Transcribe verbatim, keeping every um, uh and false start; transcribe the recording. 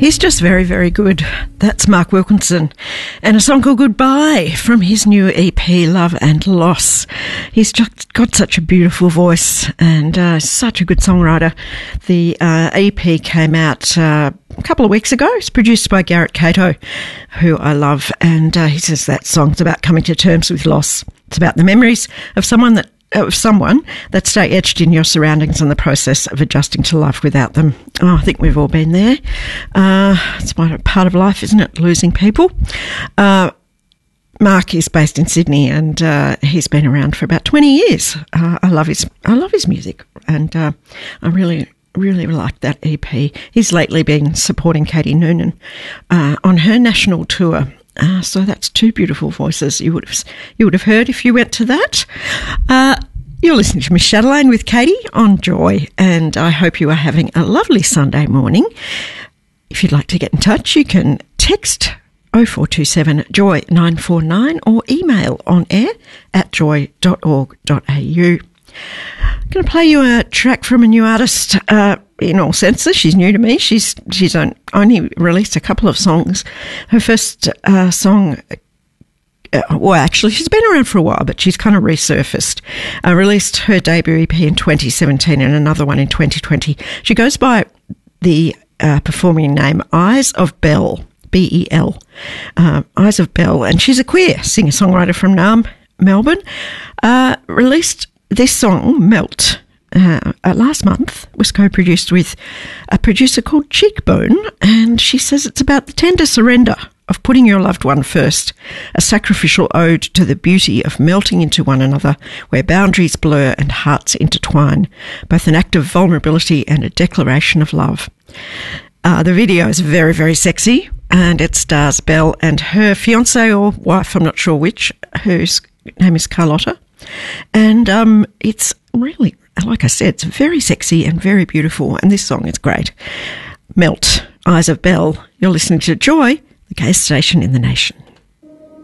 He's just very, very good. That's Mark Wilkinson. And a song called Goodbye from his new E P, Love and Loss. He's just got such a beautiful voice and uh, such a good songwriter. The uh, E P came out uh, a couple of weeks ago. It's produced by Garrett Cato, who I love. And uh, he says that song's about coming to terms with loss. It's about the memories of someone that of someone that stay etched in your surroundings and the process of adjusting to life without them. Oh, I think we've all been there. Uh, it's part of life, isn't it? Losing people. Uh, Mark is based in Sydney and uh, he's been around for about twenty years. Uh, I love his I love his music and uh, I really really like that E P. He's lately been supporting Katie Noonan uh, on her national tour. Uh, so that's two beautiful voices you would have you would have heard if you went to that. Uh, you're listening to Miss Chatelaine with Katie on Joy, and I hope you are having a lovely Sunday morning. If you'd like to get in touch, you can text oh four two seven joy nine four nine or email on air at joy dot org dot a u. I'm going to play you a track from a new artist. Uh, in all senses, she's new to me. She's she's on, only released a couple of songs. Her first uh, song, uh, well, actually, she's been around for a while, but she's kind of resurfaced. Uh, released her debut E P in twenty seventeen and another one in twenty twenty. She goes by the uh, performing name Eyes of Bell, B E L, uh, Eyes of Bell, and she's a queer singer-songwriter from Naarm, Melbourne. Uh, released this song, Melt, uh, uh, last month, was co-produced with a producer called Cheekbone, and she says it's about the tender surrender of putting your loved one first, a sacrificial ode to the beauty of melting into one another where boundaries blur and hearts intertwine, both an act of vulnerability and a declaration of love. Uh, the video is very, very sexy, and it stars Belle and her fiancé or wife, I'm not sure which, whose name is Carlotta. And um, it's really, like I said, it's very sexy and very beautiful, and this song is great. Melt, Eyes of Bell. You're listening to Joy, the gayest station in the nation.